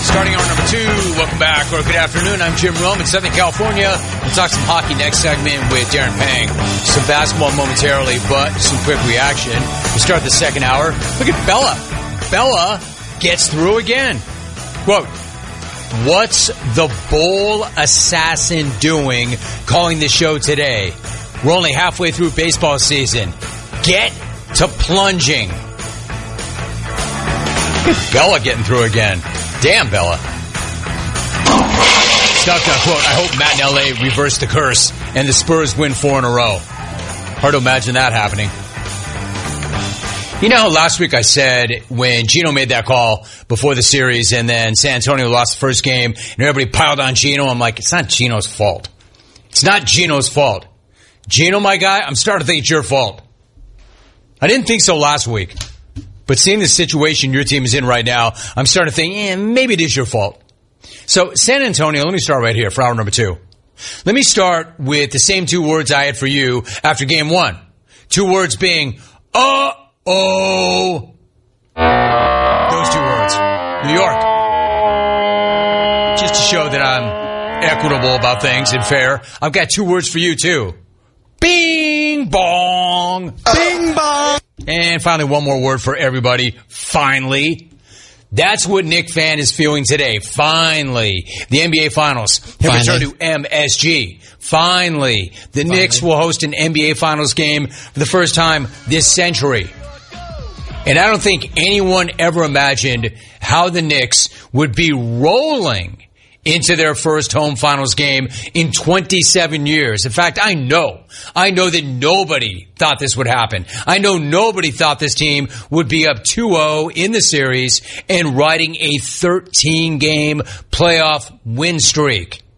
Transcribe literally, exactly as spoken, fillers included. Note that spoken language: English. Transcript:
Starting hour number two, welcome back, or good afternoon. I'm Jim Rome in Southern California. We'll talk some hockey next segment with Darren Pang. Some basketball momentarily, but some quick reaction. We start the second hour. Look at Bella. Bella gets through again. Quote, what's the bowl assassin doing calling the show today? We're only halfway through baseball season. Get to plunging. Bella getting through again. Damn, Bella. Stuck on quote, I hope Matt in L A reversed the curse and the Spurs win four in a row. Hard to imagine that happening. You know how last week I said when Gino made that call before the series and then San Antonio lost the first game and everybody piled on Gino, I'm like, it's not Gino's fault. It's not Gino's fault. Gino, my guy, I'm starting to think it's your fault. I didn't think so last week. But seeing the situation your team is in right now, I'm starting to think, eh, maybe it is your fault. So, San Antonio, let me start right here for hour number two. Let me start with the same two words I had for you after game one. Two words being, uh-oh. Those two words. New York. Just to show that I'm equitable about things and fair, I've got two words for you, too. Bing bong. Bing bong. And finally, one more word for everybody. Finally. That's what Knick fan is feeling today. Finally. The N B A Finals have returned to M S G. Finally. The Finally. Knicks will host an N B A Finals game for the first time this century. And I don't think anyone ever imagined how the Knicks would be rolling into their first home finals game in twenty-seven years. In fact, I know, I know that nobody thought this would happen. I know nobody thought this team would be up two oh in the series and riding a thirteen game playoff win streak.